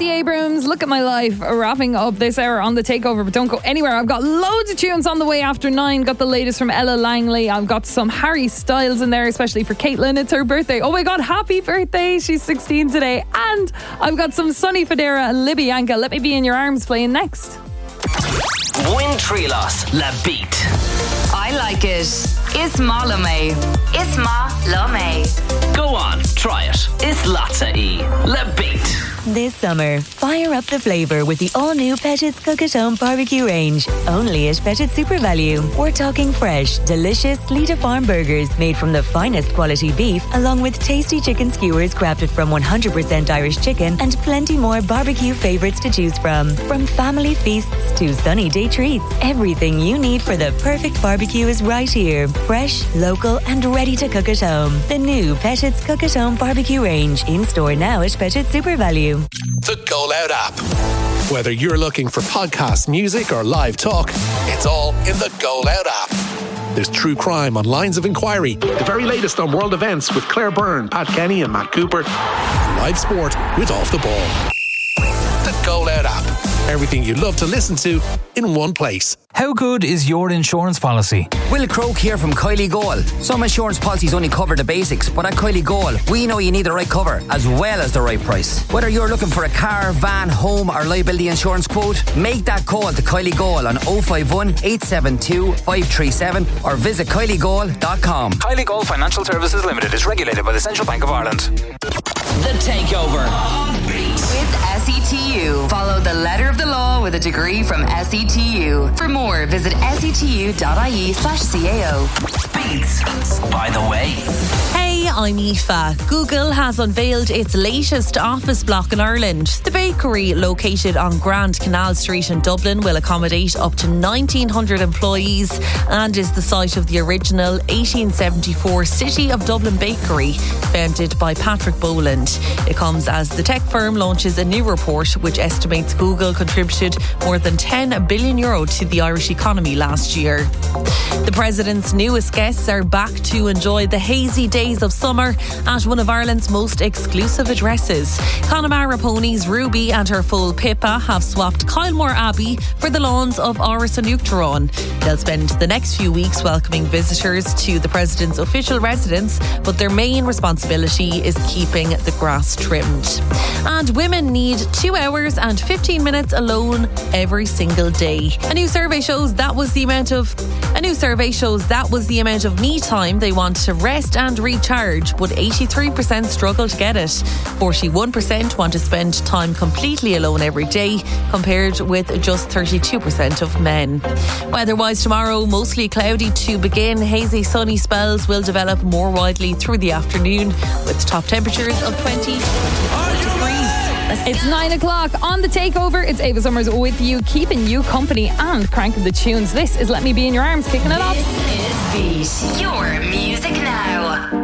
Stacey Abrams, Look at My Life, wrapping up this hour on The Takeover, but don't go anywhere. I've got loads of tunes on the way after 9. Got the latest from Ella Langley. I've got some Harry Styles in there, especially for Caitlin. It's her birthday. Oh my God, happy birthday. She's 16 today. And I've got some Sonny Fodera and Libby Yanka, Let Me Be in Your Arms, playing next. Win Trilos, La Beat. I like it. Isma Lome. Isma Lome. Go on, try it. It's Latza E. La Beat. This summer, fire up the flavour with the all-new Pettit's Cook at Home barbecue range. Only at Pettit's Super Value. We're talking fresh, delicious Lita Farm burgers made from the finest quality beef, along with tasty chicken skewers crafted from 100% Irish chicken and plenty more barbecue favourites to choose from. From family feasts to sunny day treats, everything you need for the perfect barbecue is right here. Fresh, local and ready to cook at home. The new Pettit's Cook at Home barbecue range. In store now at Pettit's Super Value. The Go Loud app. Whether you're looking for podcast, music or live talk, it's all in the Go Loud app. There's true crime on Lines of Inquiry, the very latest on world events with Claire Byrne, Pat Kenny and Matt Cooper, and live sport with Off the Ball. The Go Loud app. Everything you love to listen to in one place. How good is your insurance policy? Will Croak here from Kylie Goal. Some insurance policies only cover the basics, but at Kylie Goal, we know you need the right cover as well as the right price. Whether you're looking for a car, van, home or liability insurance quote, make that call to Kylie Goal on 051 872 537 or visit kyliegoal.com. Kylie Goal Financial Services Limited is regulated by the Central Bank of Ireland. The Takeover. With SETU. Follow the letter of the law with a degree from SETU. For more, visit setu.ie/CAO. Beats, by the way. Hey, I'm Aoife. Google has unveiled its latest office block in Ireland. The bakery, located on Grand Canal Street in Dublin, will accommodate up to 1,900 employees and is the site of the original 1874 City of Dublin Bakery, founded by Patrick Boland. It comes as the tech firm launches a new report which estimates Google contributed more than €10 billion to the Irish economy last year. The President's newest guests are back to enjoy the hazy days of summer at one of Ireland's most exclusive addresses. Connemara Ponies Ruby and her foal Pippa have swapped Kylemore Abbey for the lawns of Áras an Uachtaráin. They'll spend the next few weeks welcoming visitors to the President's official residence, but their main responsibility is keeping the grass trimmed. And women need 2 hours and 15 minutes alone every single day. A new survey shows that was the amount of me time they want to rest and recharge, but 83% struggle to get it. 41% want to spend time completely alone every day, compared with just 32% of men. Weather-wise tomorrow, mostly cloudy to begin. Hazy sunny spells will develop more widely through the afternoon, with top temperatures of 20 degrees. It's 9 o'clock on The Takeover. It's Ava Summers with you, keeping you company and cranking the tunes. This is Let Me Be in Your Arms, kicking it off. This is Beat. Your music now.